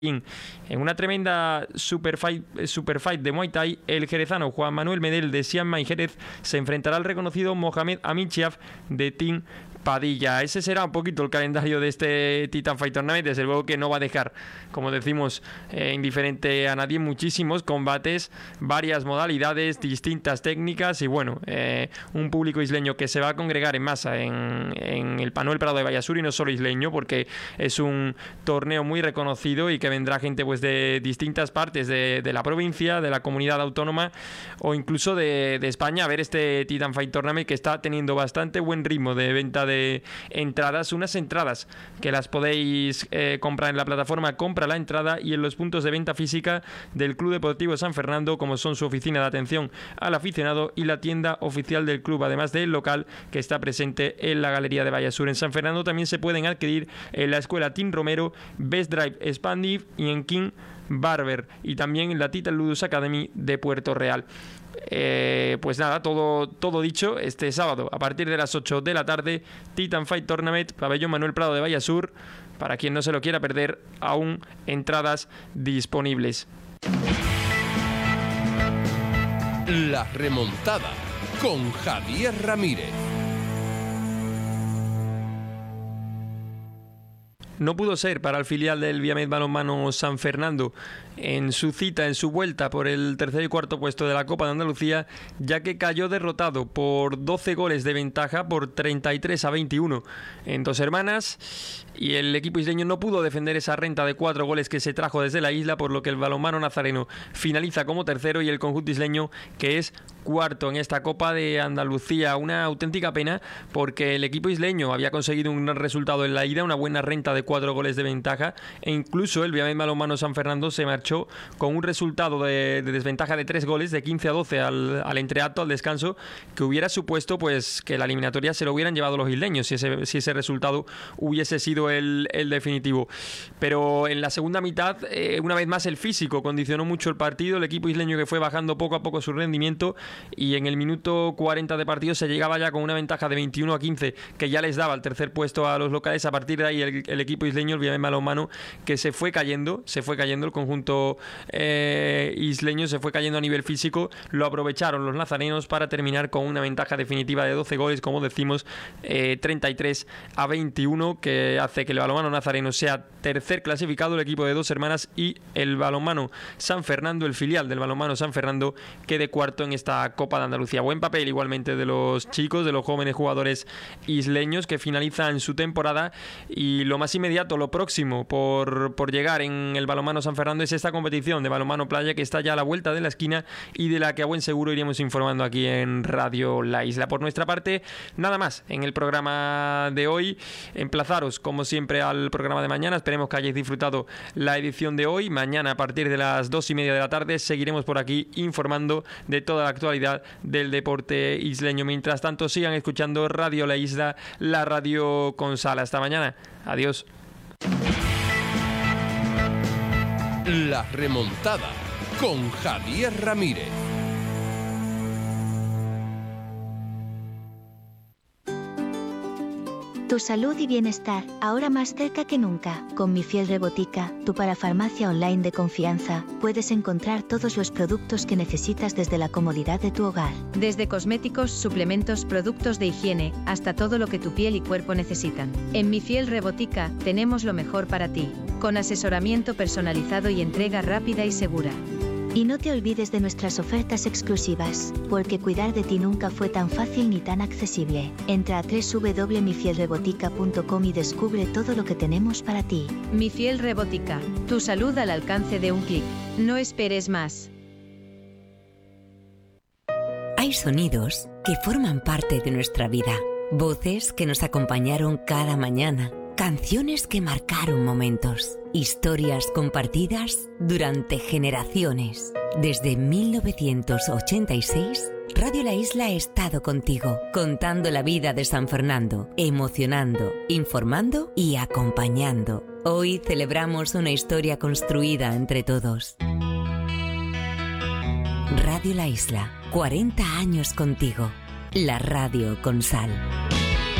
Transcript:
En una tremenda superfight de Muay Thai, el jerezano Juan Manuel Medel de Siam Mai Jerez se enfrentará al reconocido Mohamed Amin-Chiaf de Team Padilla. Ese será un poquito el calendario de este Titan Fight Tournament. Desde luego que no va a dejar, como decimos, indiferente a nadie. Muchísimos combates, varias modalidades, distintas técnicas y bueno, un público isleño que se va a congregar en masa en el Manuel Prado de Vallasur, y no solo isleño, porque es un torneo muy reconocido y que vendrá gente pues de distintas partes de la provincia, de la comunidad autónoma o incluso de España a ver este Titan Fight Tournament, que está teniendo bastante buen ritmo de venta de entradas, unas entradas que las podéis comprar en la plataforma Compra la Entrada y en los puntos de venta física del Club Deportivo San Fernando, como son su oficina de atención al aficionado y la tienda oficial del club, además del local que está presente en la Galería de Vallasur. En San Fernando también se pueden adquirir en la escuela Team Romero, Best Drive Expandive y en King Barber, y también en la Titan Ludus Academy de Puerto Real. Pues nada, todo dicho. Este sábado a partir de las 8 de la tarde, Titan Fight Tournament, pabellón Manuel Prado de Vallasur. Para quien no se lo quiera perder, aún entradas disponibles. La remontada con Javier Ramírez. No pudo ser para el filial del Viamed Balonmano San Fernando en su cita, en su vuelta por el tercer y cuarto puesto de la Copa de Andalucía, ya que cayó derrotado por 12 goles de ventaja por 33-21 en Dos Hermanas, y el equipo isleño no pudo defender esa renta de 4 goles que se trajo desde la isla, por lo que el balonmano nazareno finaliza como tercero y el conjunto isleño, que es cuarto en esta Copa de Andalucía. Una auténtica pena, porque el equipo isleño había conseguido un gran resultado en la ida, una buena renta de 4 goles de ventaja, e incluso el Viamed Balonmano San Fernando se marchó con un resultado de desventaja de 3 goles, de 15-12 al entreacto, al descanso, que hubiera supuesto pues que la eliminatoria se lo hubieran llevado los isleños si ese resultado hubiese sido el definitivo. Pero en la segunda mitad, una vez más el físico condicionó mucho el partido, el equipo isleño, que fue bajando poco a poco su rendimiento, y en el minuto 40 de partido se llegaba ya con una ventaja de 21-15 que ya les daba el tercer puesto a los locales. A partir de ahí el equipo isleño, el Viamed Balonmano, que se fue cayendo el conjunto isleño se fue cayendo a nivel físico. Lo aprovecharon los nazarenos para terminar con una ventaja definitiva de 12 goles, como decimos, 33-21, que hace que el balonmano nazareno sea tercer clasificado, el equipo de Dos Hermanas, y el balonmano San Fernando, el filial del balonmano San Fernando, quede cuarto en esta Copa de Andalucía. Buen papel igualmente de los chicos, de los jóvenes jugadores isleños que finalizan su temporada, y lo más inmediato, lo próximo por llegar en el balonmano San Fernando es esta competición de balonmano playa, que está ya a la vuelta de la esquina y de la que a buen seguro iremos informando aquí en Radio La Isla. Por nuestra parte, nada más en el programa de hoy. Emplazaros como siempre al programa de mañana. Esperemos que hayáis disfrutado la edición de hoy. Mañana a partir de las 2:30 de la tarde seguiremos por aquí informando de toda la actualidad del deporte isleño. Mientras tanto, sigan escuchando Radio La Isla, la radio con sal. Hasta mañana. Adiós. La remontada con Javier Ramírez. Tu salud y bienestar, ahora más cerca que nunca. Con Mi Fiel Rebotica, tu parafarmacia online de confianza, puedes encontrar todos los productos que necesitas desde la comodidad de tu hogar. Desde cosméticos, suplementos, productos de higiene, hasta todo lo que tu piel y cuerpo necesitan. En Mi Fiel Rebotica, tenemos lo mejor para ti, con asesoramiento personalizado y entrega rápida y segura. Y no te olvides de nuestras ofertas exclusivas, porque cuidar de ti nunca fue tan fácil ni tan accesible. Entra a www.mifielrebotica.com y descubre todo lo que tenemos para ti. Mi Fiel Rebotica, tu salud al alcance de un clic. No esperes más. Hay sonidos que forman parte de nuestra vida, voces que nos acompañaron cada mañana, canciones que marcaron momentos, historias compartidas durante generaciones. Desde 1986, Radio La Isla ha estado contigo, contando la vida de San Fernando, emocionando, informando y acompañando. Hoy celebramos una historia construida entre todos. Radio La Isla, 40 años contigo. La radio con sal.